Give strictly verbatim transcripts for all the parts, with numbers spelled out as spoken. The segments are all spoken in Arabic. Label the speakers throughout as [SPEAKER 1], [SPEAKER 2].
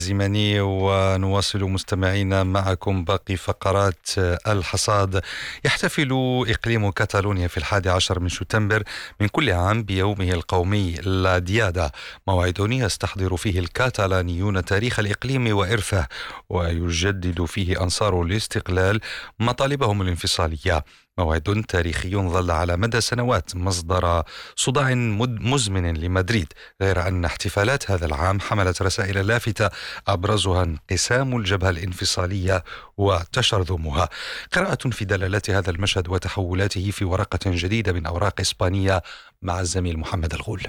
[SPEAKER 1] زمني، ونواصل مستمعينا معكم باقي فقرات الحصاد. يحتفل إقليم كاتالونيا في الحادي عشر من شتنبر من كل عام بيومه القومي لا ديادا، موعد يستحضر فيه الكاتالانيون تاريخ الإقليم وإرثه، ويجدد فيه أنصار الاستقلال مطالبهم الانفصالية. موعد تاريخي ظل على مدى سنوات مصدر صداع مزمن لمدريد، غير أن احتفالات هذا العام حملت رسائل لافتة أبرزها انقسام الجبهة الانفصالية وتشرذمها. قراءة في دلالات هذا المشهد وتحولاته في ورقة جديدة من أوراق إسبانية مع الزميل محمد الغول.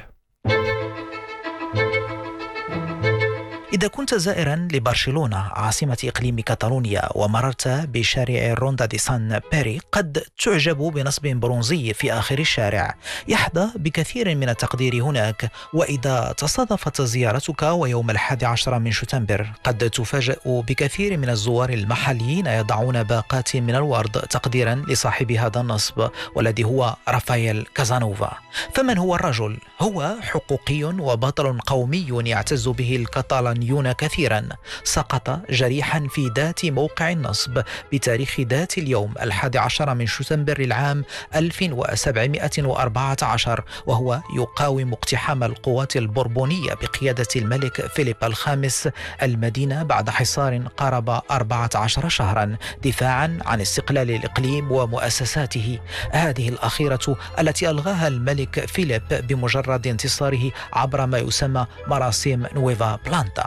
[SPEAKER 2] إذا كنت زائرا لبرشلونة عاصمة إقليم كاتالونيا ومررت بشارع روندا دي سان بيري، قد تعجب بنصب برونزي في آخر الشارع يحظى بكثير من التقدير هناك. وإذا تصادفت زيارتك ويوم الحادي عشر من شتنبر، قد تفاجأ بكثير من الزوار المحليين يضعون باقات من الورد تقديرا لصاحب هذا النصب، والذي هو رافائيل كازانوفا. فمن هو الرجل؟ هو حقوقي وبطل قومي يعتز به الكاتالان كثيرا. سقط جريحا في ذات موقع النصب بتاريخ ذات اليوم الحادي عشر من شتنبر العام ألف وسبعمائة وأربعة عشر، وهو يقاوم اقتحام القوات البوربونية بقيادة الملك فيليب الخامس المدينة بعد حصار قارب أربعة عشر شهرا، دفاعا عن استقلال الإقليم ومؤسساته، هذه الأخيرة التي ألغاها الملك فيليب بمجرد انتصاره عبر ما يسمى مراسيم نويفا بلانتا.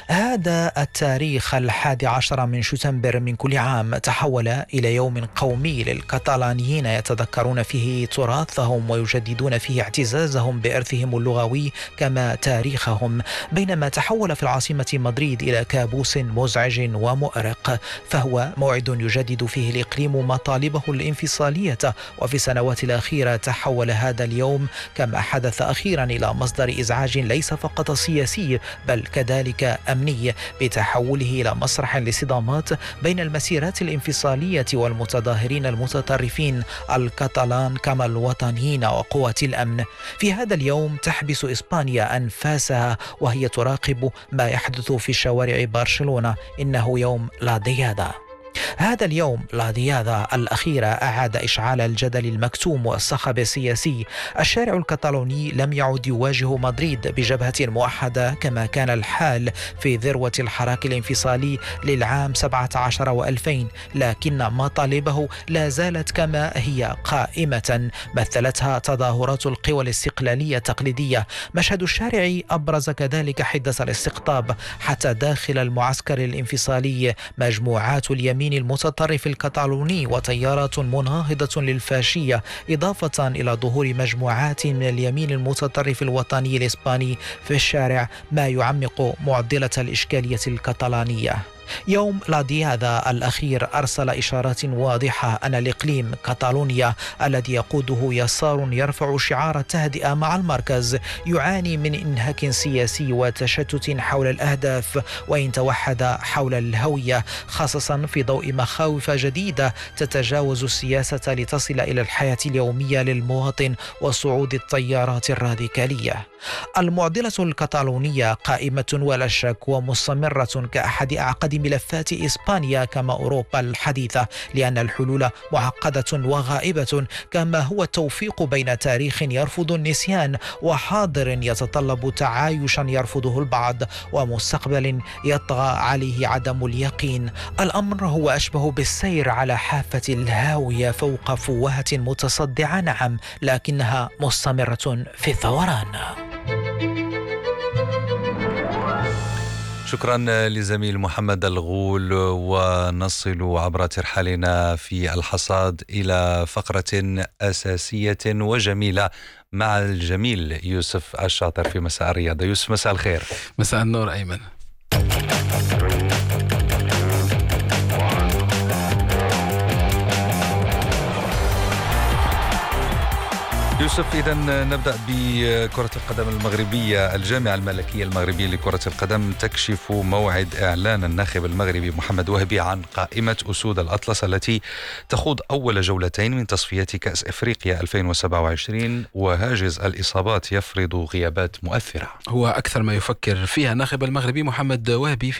[SPEAKER 2] هذا التاريخ الحادي عشر من شتنبر من كل عام تحول إلى يوم قومي للكاتالانيين يتذكرون فيه تراثهم ويجددون فيه اعتزازهم بإرثهم اللغوي كما تاريخهم، بينما تحول في العاصمة مدريد إلى كابوس مزعج ومؤرق. فهو موعد يجدد فيه الإقليم مطالبه الانفصالية، وفي السنوات الأخيرة تحول هذا اليوم كما حدث أخيرا إلى مصدر إزعاج ليس فقط سياسي بل كذلك أمني، بتحوله إلى مسرح لصدامات بين المسيرات الانفصالية والمتظاهرين المتطرفين الكاتالان كما الوطنيين وقوات الأمن. في هذا اليوم تحبس إسبانيا أنفاسها وهي تراقب ما يحدث في شوارع برشلونة. إنه يوم لا ديادا. هذا اليوم لا ديادا الأخيرة أعاد إشعال الجدل المكتوم والصخب السياسي. الشارع الكتالوني لم يعد يواجه مدريد بجبهة موحدة كما كان الحال في ذروة الحراك الانفصالي للعام سبعة عشر وألفين، لكن مطالبه لا زالت كما هي قائمة، مثلتها تظاهرات القوى الاستقلالية التقليدية. مشهد الشارع أبرز كذلك حدة الاستقطاب حتى داخل المعسكر الانفصالي مجموعات اليمين المتطرف الكتالوني وتيارات مناهضة للفاشية، إضافة إلى ظهور مجموعات من اليمين المتطرف الوطني الإسباني في الشارع، ما يعمق معضلة الإشكالية الكتالانية. يوم لا ديادا الأخير أرسل إشارات واضحة أن الإقليم كاتالونيا الذي يقوده يسار يرفع شعار التهدئة مع المركز يعاني من انهاك سياسي وتشتت حول الأهداف، وإن توحد حول الهوية، خاصة في ضوء مخاوف جديدة تتجاوز السياسة لتصل إلى الحياة اليومية للمواطن وصعود التيارات الراديكالية. المعضلة الكتالونية قائمة ولا شك ومستمرة كأحد أعقد ملفات إسبانيا كما أوروبا الحديثة، لأن الحلول معقدة وغائبة، كما هو التوفيق بين تاريخ يرفض النسيان وحاضر يتطلب تعايشا يرفضه البعض ومستقبل يطغى عليه عدم اليقين. الأمر هو أشبه بالسير على حافة الهاوية فوق فوهة متصدعة، نعم، لكنها مستمرة في الثوران.
[SPEAKER 1] شكرا لزميل محمد الغول. ونصل عبر ترحالنا في الحصاد إلى فقرة أساسية وجميلة مع الجميل يوسف الشاطر في مساء الرياضة. يوسف، مساء الخير.
[SPEAKER 3] مساء النور أيمن.
[SPEAKER 1] يوسف، إذا نبدأ بكرة القدم المغربية. الجامعة الملكية المغربية لكرة القدم تكشف موعد إعلان الناخب المغربي محمد وهبي عن قائمة أسود الأطلس التي تخوض أول جولتين من تصفية كأس إفريقيا ألفين وسبعة وعشرين، وهاجس الإصابات يفرض غيابات مؤثرة.
[SPEAKER 3] هو أكثر ما يفكر فيها الناخب المغربي محمد وهبي